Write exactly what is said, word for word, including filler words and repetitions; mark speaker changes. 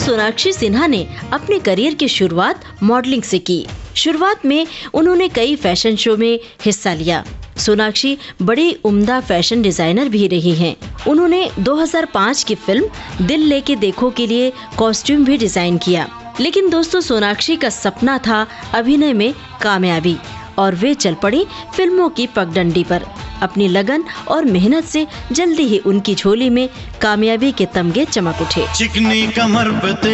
Speaker 1: सोनाक्षी सिन्हा ने अपने करियर की शुरुआत मॉडलिंग से की। शुरुआत में उन्होंने कई फैशन शो में हिस्सा लिया। सोनाक्षी बड़ी उम्दा फैशन डिजाइनर भी रही हैं। उन्होंने दो हज़ार पाँच की फिल्म दिल लेके देखो के लिए कॉस्ट्यूम भी डिजाइन किया। लेकिन दोस्तों, सोनाक्षी का सपना था अभिनय में कामयाबी और वे चल पड़ी फिल्मों की पगडंडी पर। अपनी लगन और मेहनत से जल्दी ही उनकी झोली में कामयाबी के तमगे चमक उठे।
Speaker 2: चिकनी कमर पे